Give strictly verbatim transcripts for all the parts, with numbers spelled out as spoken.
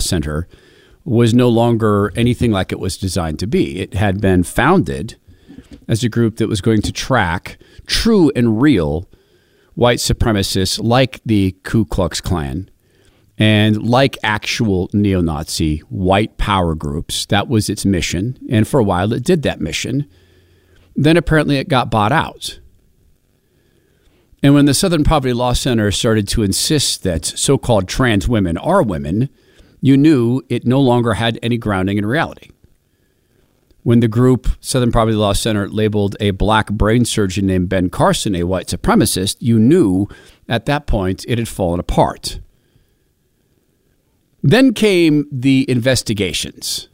Center was no longer anything like it was designed to be. It had been founded as a group that was going to track true and real white supremacists like the Ku Klux Klan and like actual neo-Nazi white power groups. That was its mission. And for a while, it did that mission. Then apparently it got bought out. And when the Southern Poverty Law Center started to insist that so-called trans women are women, you knew it no longer had any grounding in reality. When the group, Southern Poverty Law Center, labeled a black brain surgeon named Ben Carson a white supremacist, you knew at that point it had fallen apart. Then came the investigations.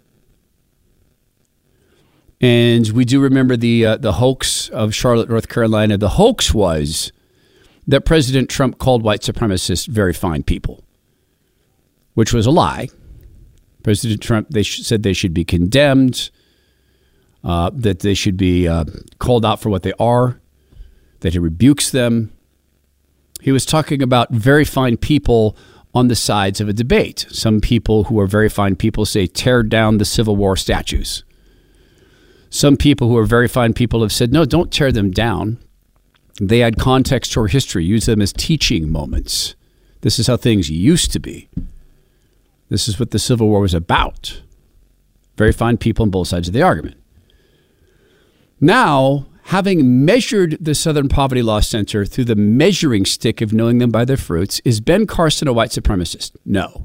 And we do remember the uh, the hoax of Charlotte, North Carolina. The hoax was that President Trump called white supremacists very fine people, which was a lie. President Trump, they sh- said they should be condemned, uh, that they should be uh, called out for what they are, that he rebukes them. He was talking about very fine people on the sides of a debate. Some people who are very fine people say, tear down the Civil War statues. Some people who are very fine people have said, no, don't tear them down. They add context to our history, use them as teaching moments. This is how things used to be. This is what the Civil War was about. Very fine people on both sides of the argument. Now, having measured the Southern Poverty Law Center through the measuring stick of knowing them by their fruits, is Ben Carson a white supremacist? No.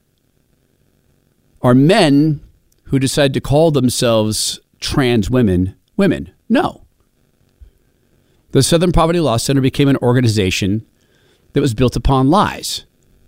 Are men who decide to call themselves trans women women? No. The Southern Poverty Law Center became an organization that was built upon lies.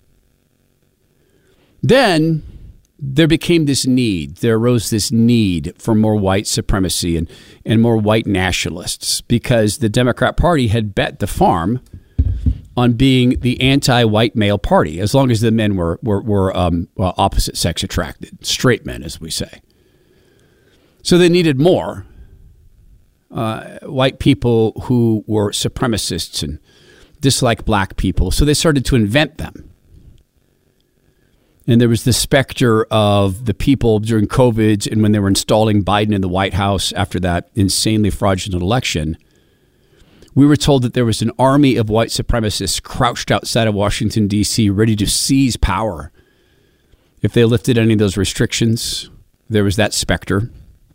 Then there became this need. There arose this need for more white supremacy and, and more white nationalists because the Democrat Party had bet the farm on being the anti-white male party, as long as the men were, were, were um, well, opposite sex attracted, straight men, as we say. So they needed more uh, white people who were supremacists and disliked black people. So they started to invent them. And there was the specter of the people during COVID and when they were installing Biden in the White House after that insanely fraudulent election. We were told that there was an army of white supremacists crouched outside of Washington, D C, ready to seize power if they lifted any of those restrictions. There was that specter.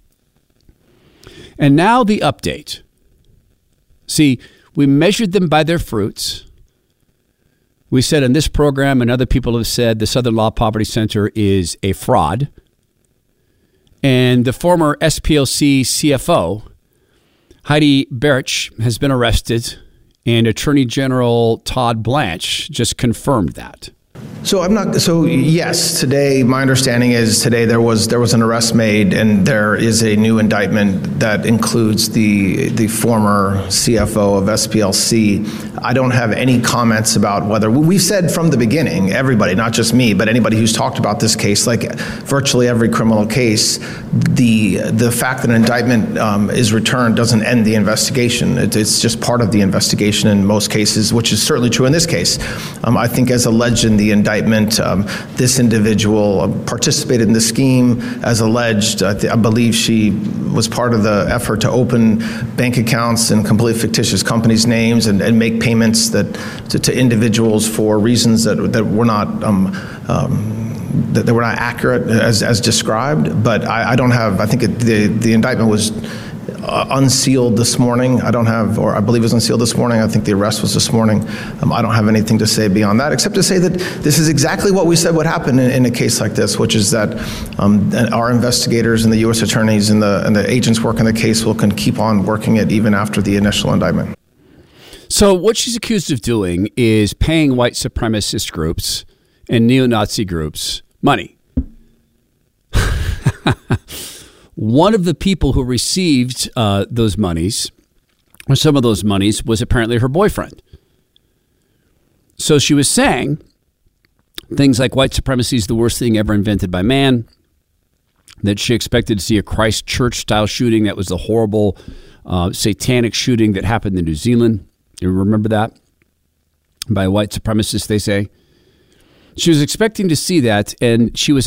And now the update. See, we measured them by their fruits. We said in this program, and other people have said, the Southern Law Poverty Center is a fraud. And the former S P L C C F O, Heidi Berich, has been arrested, and Attorney General Todd Blanche just confirmed that. So I'm not. So yes, today my understanding is today there was there was an arrest made, and there is a new indictment that includes the the former C F O of S P L C. I don't have any comments about whether we've said from the beginning, everybody, not just me, but anybody who's talked about this case, like virtually every criminal case, the the fact that an indictment um, is returned doesn't end the investigation. It, it's just part of the investigation in most cases, which is certainly true in this case. Um, I think as alleged in the indictment, um, this individual participated in the scheme as alleged. I, th- I believe she was part of the effort to open bank accounts in completely fictitious companies' names and, and make payments that to, to individuals for reasons that that were not um, um, that, that were not accurate as as described. But I, I don't have. I think it, the the indictment was Uh, unsealed this morning. I don't have, or I believe it was unsealed this morning. I think the arrest was this morning. Um, I don't have anything to say beyond that, except to say that this is exactly what we said would happen in, in a case like this, which is that um, our investigators and the U S attorneys and the and the agents working the case will can keep on working it even after the initial indictment. So what she's accused of doing is paying white supremacist groups and neo-Nazi groups money. One of the people who received uh, those monies, or some of those monies, was apparently her boyfriend. So she was saying things like white supremacy is the worst thing ever invented by man, that she expected to see a Christchurch-style shooting. That was the horrible uh, satanic shooting that happened in New Zealand. You remember that? By white supremacists, they say. She was expecting to see that, and she was